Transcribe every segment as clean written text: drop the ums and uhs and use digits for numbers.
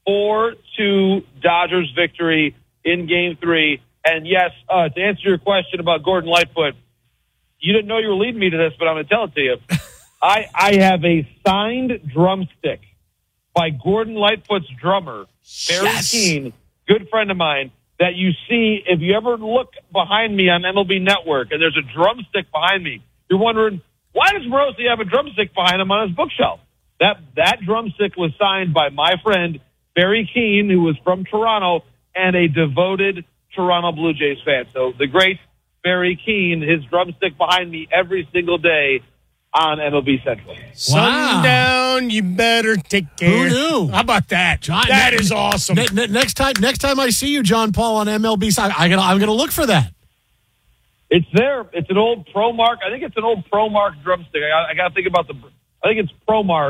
4-2 Dodgers victory in Game 3. And yes, to answer your question about Gordon Lightfoot, you didn't know you were leading me to this, but I'm going to tell it to you. I have a signed drumstick by Gordon Lightfoot's drummer, Barry Keene, good friend of mine, that you see if you ever look behind me on MLB Network and there's a drumstick behind me. You're wondering, why does Morosi have a drumstick behind him on his bookshelf? That drumstick was signed by my friend Barry Keene, who was from Toronto and a devoted Toronto Blue Jays fan. So the great Barry Keene, his drumstick behind me every single day on MLB Central. Wow. Sundown, you better take care. Who knew? How about that? That is awesome. Next time I see you, John Paul, on MLB side, I'm gonna look for that. It's there. It's an old ProMark. I think it's an old ProMark drumstick. I got to think about I think it's ProMark,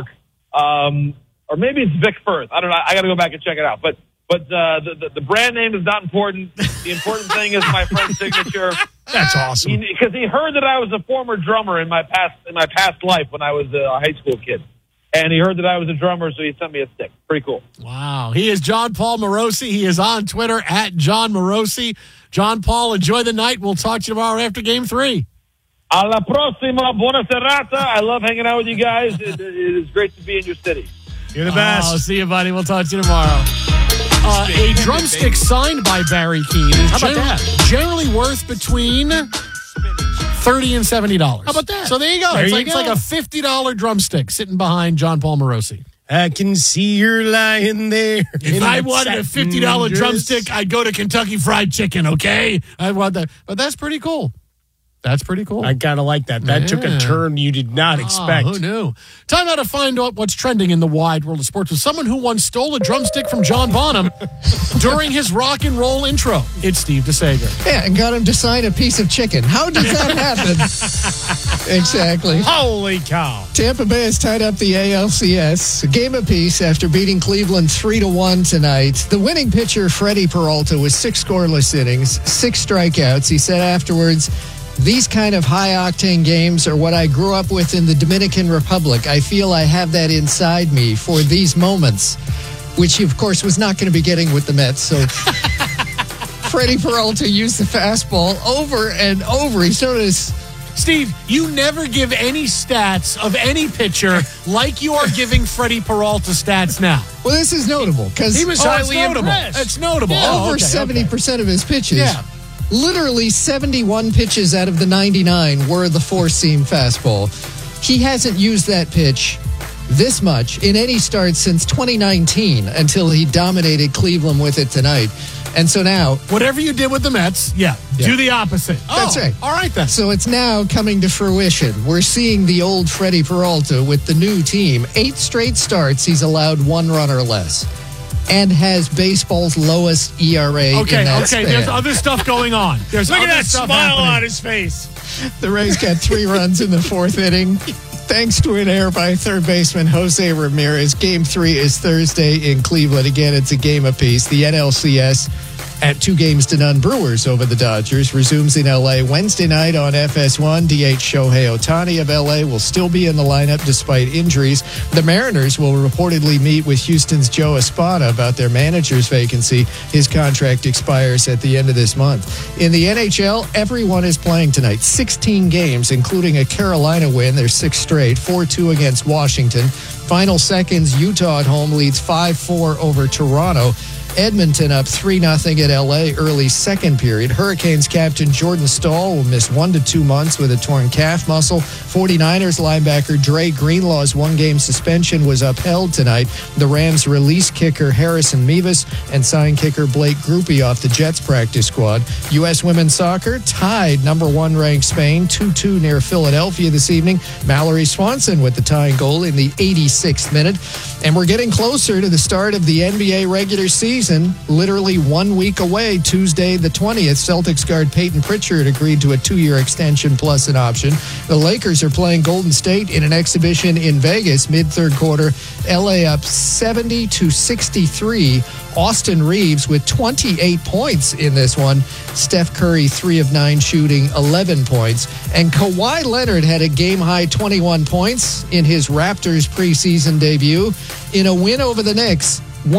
or maybe it's Vic Firth. I don't know. I got to go back and check it out. But the brand name is not important. The important thing is my friend's signature. That's awesome. Because he heard that I was a former drummer in my past life when I was a high school kid. And he heard that I was a drummer, so he sent me a stick. Pretty cool. Wow. He is John Paul Morosi. He is on Twitter at John Morosi. John Paul, enjoy the night. We'll talk to you tomorrow after Game 3. Alla prossima. Buona serata. I love hanging out with you guys. It is great to be in your city. You're the best. Oh, see you, buddy. We'll talk to you tomorrow. A drumstick signed by Barry Keene is How about that? Generally worth between $30 and $70. How about that? So there you go. It's like a $50 drumstick sitting behind John Paul Morosi. I can see you're lying there. If I wanted a $50 drumstick, I'd go to Kentucky Fried Chicken, okay? I want that. But that's pretty cool. That's pretty cool. I kind of like that. That took a turn you did not expect. Who knew? Time now to find out what's trending in the wide world of sports with someone who once stole a drumstick from John Bonham during his rock and roll intro. It's Steve DeSager. Yeah, and got him to sign a piece of chicken. How does that happen? Exactly. Holy cow. Tampa Bay has tied up the ALCS, a game apiece after beating Cleveland 3-1 tonight. The winning pitcher, Freddie Peralta, was 6 scoreless innings, 6 strikeouts. He said afterwards, these kind of high-octane games are what I grew up with in the Dominican Republic. I feel I have that inside me for these moments, which he, of course, was not going to be getting with the Mets. So Freddie Peralta used the fastball over and over. He's known as... Steve, you never give any stats of any pitcher like you are giving Freddie Peralta stats now. Well, this is notable because he was highly impressed. It's notable. Yeah, over 70% of his pitches. Yeah. Literally 71 pitches out of the 99 were the four-seam fastball. He hasn't used that pitch this much in any start since 2019 until he dominated Cleveland with it tonight. And so now... Whatever you did with the Mets, do the opposite. That's right. All right, then. So it's now coming to fruition. We're seeing the old Freddie Peralta with the new team. 8 straight starts, he's allowed 1 run or less. And has baseball's lowest ERA in that span. There's other stuff going on. Look at that smile on his face. The Rays got 3 runs in the 4th inning. Thanks to an error by third baseman Jose Ramirez. Game 3 is Thursday in Cleveland. Again, it's a game apiece. The NLCS at 2-0 Brewers over the Dodgers resumes in L.A. Wednesday night on FS1. DH Shohei Ohtani of L.A. will still be in the lineup despite injuries. The Mariners will reportedly meet with Houston's Joe Espada about their manager's vacancy. His contract expires at the end of this month. In the NHL, everyone is playing tonight. 16 games, including a Carolina win. They're 6 straight, 4-2 against Washington. Final seconds, Utah at home leads 5-4 over Toronto. Edmonton up 3-0 at L.A. early second period. Hurricanes captain Jordan Staal will miss 1 to 2 months with a torn calf muscle. 49ers linebacker Dre Greenlaw's 1-game suspension was upheld tonight. The Rams released kicker Harrison Mevis and signed kicker Blake Grupe off the Jets practice squad. U.S. women's soccer tied number 1 ranked Spain 2-2 near Philadelphia this evening. Mallory Swanson with the tying goal in the 86th minute. And we're getting closer to the start of the NBA regular season. Literally 1 week away, Tuesday the 20th, Celtics guard Peyton Pritchard agreed to a 2-year extension plus an option. The Lakers are playing Golden State in an exhibition in Vegas mid-third quarter. LA up 70-63. Austin Reeves with 28 points in this one. Steph Curry 3 of 9 shooting, 11 points. And Kawhi Leonard had a game-high 21 points in his Raptors preseason debut. In a win over the Knicks,